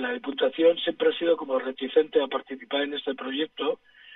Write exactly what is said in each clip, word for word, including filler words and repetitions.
la Diputación siempre ha sido como reticente a participar en este proyecto,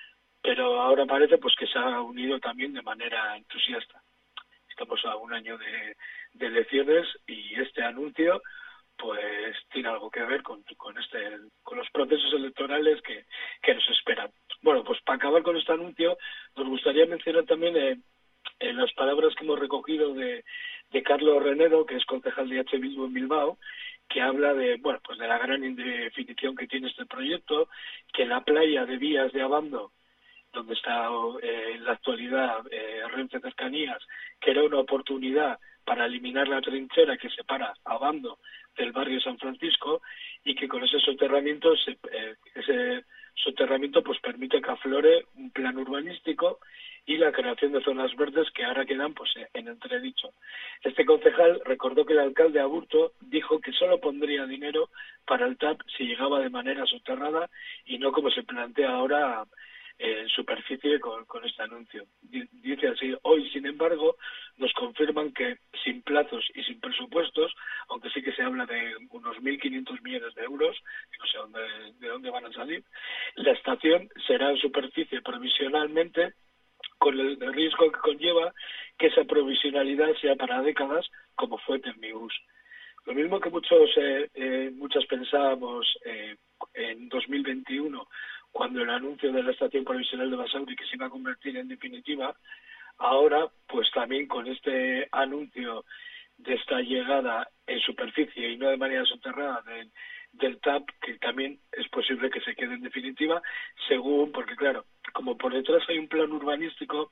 pero ahora parece pues que se ha unido también de manera entusiasta. Estamos a un año de, de elecciones y este anuncio pues tiene algo que ver con, con este con los procesos electorales que, que nos esperan. Bueno, pues para acabar con este anuncio, nos gustaría mencionar también eh, en las palabras que hemos recogido de, de Carlos Renedo, que es concejal de H. Bildu en Bilbao, que habla de bueno pues de la gran indefinición que tiene este proyecto, que la playa de Vías de Abando, donde está eh, en la actualidad eh, Renfe Cercanías, que era una oportunidad para eliminar la trinchera que separa Abando del barrio San Francisco, y que con ese soterramiento se, eh, ese soterramiento pues permite que aflore un plan urbanístico y la creación de zonas verdes que ahora quedan pues en entredicho. Este concejal recordó que el alcalde Aburto dijo que solo pondría dinero para el T A P si llegaba de manera soterrada y no como se plantea ahora en superficie con, con este anuncio. Dice así: hoy, sin embargo, nos confirman que sin plazos y sin presupuestos, aunque sí que se habla de unos mil quinientos millones de euros, que no sé dónde, de dónde van a salir, la estación será en superficie provisionalmente, con el riesgo que conlleva que esa provisionalidad sea para décadas, como fue Termibus. Lo mismo que muchos eh, eh, muchos pensábamos eh, en dos mil veintiuno, cuando el anuncio de la estación provisional de Basauri que se iba a convertir en definitiva, ahora pues también con este anuncio de esta llegada en superficie y no de manera soterrada del, del T A P, que también es posible que se quede en definitiva, según, porque claro, como por detrás hay un plan urbanístico,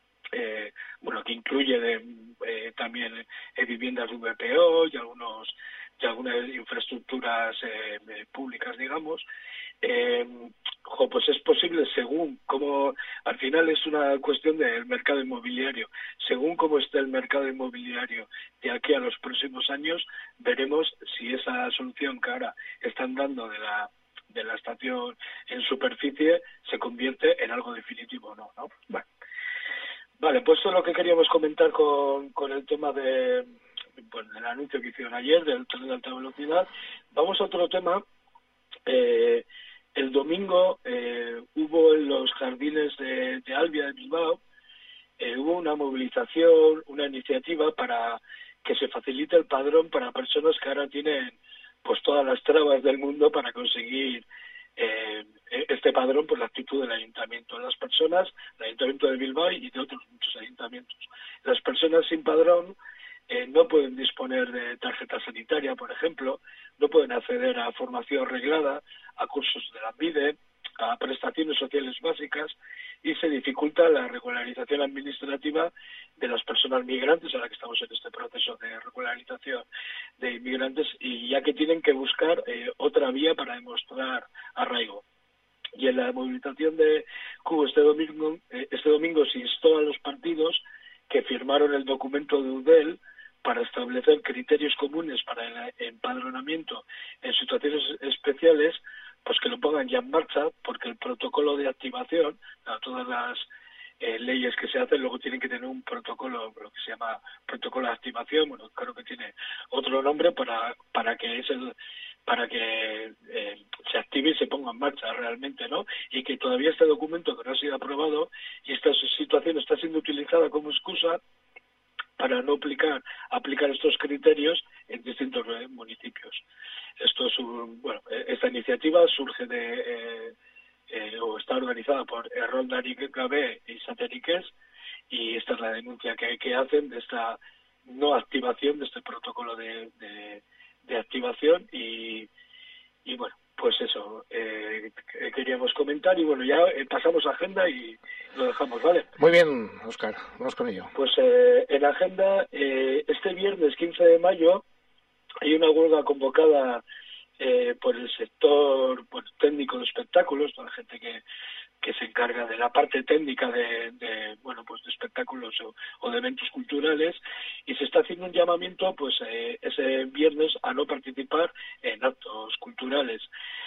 eh, bueno, que incluye de, eh, también eh, viviendas de V P O y algunos y algunas infraestructuras eh, públicas, digamos, eh, jo, pues es posible, según cómo, al final es una cuestión del mercado inmobiliario, según cómo esté el mercado inmobiliario de aquí a los próximos años, veremos si esa solución que ahora están dando de la de la estación en superficie se convierte en algo definitivo o no, ¿no? Bueno. Vale, pues eso es lo que queríamos comentar con, con el tema de, bueno, del anuncio que hicieron ayer del tren de alta velocidad. Vamos a otro tema. Eh, el domingo eh, hubo en los jardines de, de Albia de Bilbao, eh, hubo una movilización, una iniciativa para que se facilite el padrón para personas que ahora tienen pues todas las trabas del mundo para conseguir eh, este padrón por la actitud del ayuntamiento. Las personas, el ayuntamiento de Bilbao y de otros muchos ayuntamientos, las personas sin padrón eh, no pueden disponer de tarjeta sanitaria, por ejemplo, no pueden acceder a formación reglada, a cursos de la Lanbide, a prestaciones sociales básicas, y se dificulta la regularización administrativa de las personas migrantes, ahora que estamos en este proceso de regularización de inmigrantes, y ya que tienen que buscar eh, otra vía para demostrar arraigo. Y en la movilización de Cuba este domingo, eh, este domingo se instó a los partidos que firmaron el documento de U D E L para establecer criterios comunes para el empadronamiento en situaciones especiales, pues que lo pongan ya en marcha, porque el protocolo de activación, a todas las eh, leyes que se hacen luego tienen que tener un protocolo, lo que se llama protocolo de activación, bueno, creo que tiene otro nombre para para que ese para que eh, se active y se ponga en marcha realmente, ¿no? Y que todavía este documento que no ha sido aprobado y esta situación está siendo utilizada como excusa para no aplicar aplicar estos criterios en distintos eh, municipios. Esto es un, bueno, esta iniciativa surge de eh, eh, o está organizada por Erroldarik Gabe y Sateriques, y esta es la denuncia que, que hacen de esta no activación de este protocolo de, de, de activación y, y bueno, pues eso eh, queríamos comentar y bueno, ya eh, pasamos a agenda y lo dejamos, ¿vale? Muy bien, Óscar, vamos con ello. Pues eh, en agenda, eh, este viernes quince de mayo hay una huelga convocada eh, por el sector pues, técnico de espectáculos, toda la gente que, que se encarga de la parte técnica de, de bueno pues de espectáculos o, o de eventos culturales, y se está haciendo un llamamiento pues eh, ese viernes a no participar en actos culturales.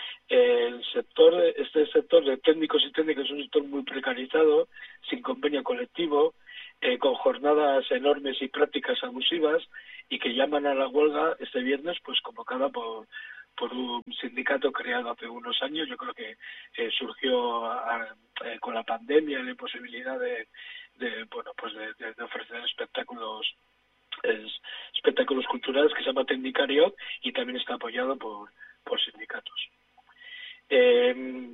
El sector, este sector de técnicos y técnicas es un sector muy precarizado, sin convenio colectivo, eh, con jornadas enormes y prácticas abusivas, y que llaman a la huelga este viernes, pues convocada por por un sindicato creado hace unos años. Yo creo que eh, surgió a, eh, con la pandemia la posibilidad de, de bueno pues de, de, de ofrecer espectáculos es, espectáculos culturales, que se llama Tecnicariot, y también está apoyado por, por sindicatos. Eh,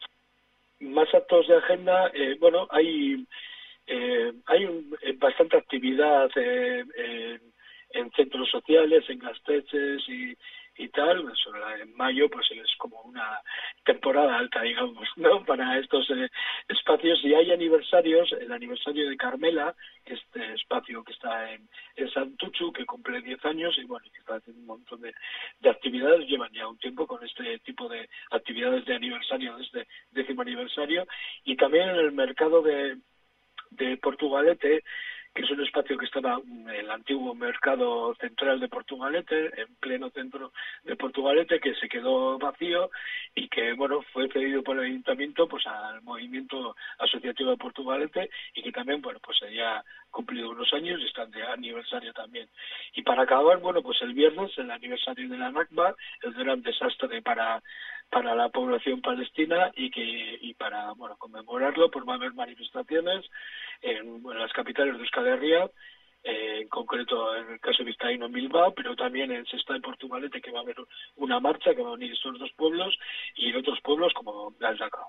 más actos de agenda, eh, bueno, hay eh, hay un, eh, bastante actividad eh, eh, en centros sociales, en Gasteches y y tal. En mayo pues es como una temporada alta, digamos, ¿no?, para estos eh, espacios. Y hay aniversarios, el aniversario de Carmela, este espacio que está en, en Santuchu, que cumple diez años, y bueno, que está haciendo un montón de, de actividades. Llevan ya un tiempo con este tipo de actividades de aniversario, de este décimo aniversario. Y también en el mercado de, de Portugalete, que es un espacio que estaba en el antiguo mercado central de Portugalete, en pleno centro de Portugalete, que se quedó vacío y que, bueno, fue cedido por el ayuntamiento pues al movimiento asociativo de Portugalete, y que también, bueno, pues ya ha cumplido unos años y están de aniversario también. Y para acabar, bueno, pues el viernes, el aniversario de la Nakba, el gran desastre para para la población palestina, y que y para, bueno, conmemorarlo, pues va a haber manifestaciones en, bueno, las capitales de Euskal Herria, eh, en concreto en el caso de Vizcaíno en Bilbao, pero también en Sestao y Portugalete, que va a haber una marcha que va a unir estos dos pueblos, y en otros pueblos como Galdakao.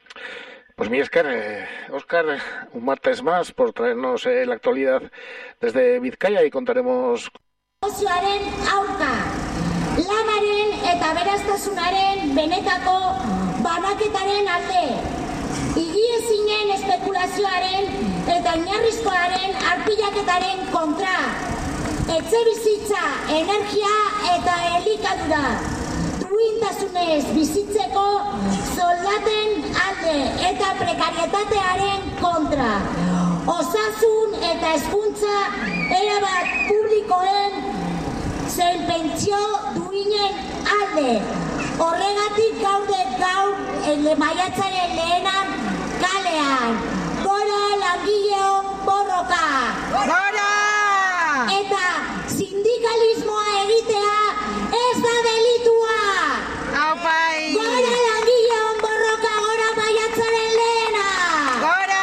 Pues mi Óscar, eh, Óscar, un martes más por traernos eh, la actualidad desde Vizcaya, y contaremos. Osioaren aurka, lanaren eta aberastasunaren benetako banaketaren alde, higiezinen espekulazioaren eta oinarrizkoaren arpilaketaren kontra, etxebizitza, energia eta elikadura duintasunez bizitzeko soldaten alde eta prekarietatearen kontra, osasun eta hezkuntza erabat publikoen zein pentsio duinen alde. Horregatik gaude gaur ele maiatzaren lehenan kalean. Gora langileon borroka! Gora! Eta sindikalismoa egitea ez da delitua! Aupai! Gora langileon borroka, gora maiatzaren lehena! Gora!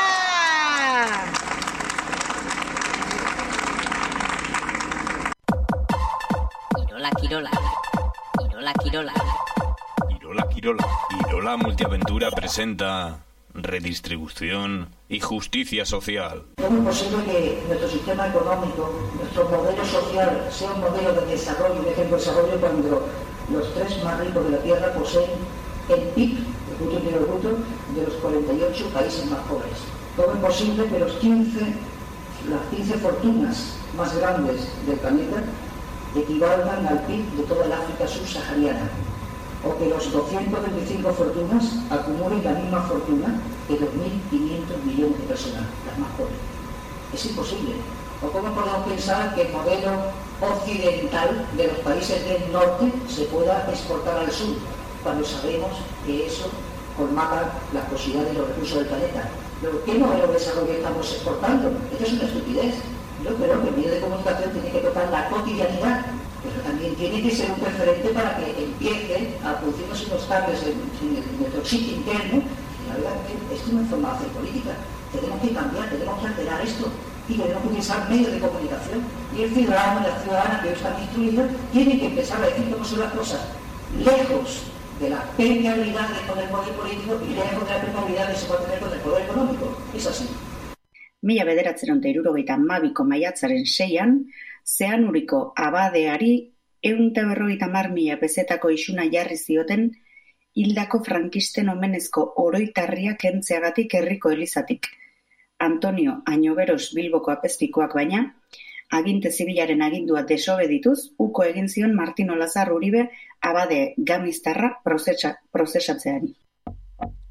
Irola Kirola. Irola Kirola. Irola Kirola. Irola Multiaventura presenta Redistribución y Justicia Social. ¿Cómo es posible que nuestro sistema económico, nuestro modelo social, sea un modelo de desarrollo, de ejemplo de desarrollo, cuando los tres más ricos de la Tierra poseen el P I B, el Producto Interior Bruto, de los cuarenta y ocho países más pobres? ¿Cómo es posible que los quince, las quince fortunas más grandes del planeta equivalgan al P I B de toda el África subsahariana? O que los doscientas veinticinco fortunas acumulen la misma fortuna que dos mil quinientos millones de personas, las más pobres. Es imposible. ¿O cómo podemos pensar que el modelo occidental de los países del norte se pueda exportar al sur, cuando sabemos que eso colmata las posibilidades de los recursos del planeta? ¿Pero qué modelo de desarrollo estamos exportando? Esto es una estupidez. Yo creo que el medio de comunicación tiene que tocar la cotidianidad, pero también tiene que ser un referente para que empiece a producirnos unos cambios en, en, en nuestro sitio interno. Y la verdad es que esto no es forma de hacer política. Tenemos que cambiar, tenemos que alterar esto, y tenemos que utilizar medios de comunicación. Y el ciudadano y la ciudadana que hoy están instruidos tienen que empezar a decir cómo son las cosas, lejos de la permeabilidad con el poder político y lejos de la permeabilidad que se puede tener con el poder económico. Es así. Mila bederatzeron eta hirurogeita hamabiko maiatzaren seian, Zeanuriko abadeari ehun eta berrogeita hamar mila pezetako isuna jarri zioten hildako frankisten omenezko oroitarria kentzeagatik herriko elizatik. Antonio Añoberos Bilboko apezpikuak baina, aginte zibilaren agindua desobedituz, uko egin zion Martino Lazar Uribe abade gamiztarra prozesa, prozesatzeari.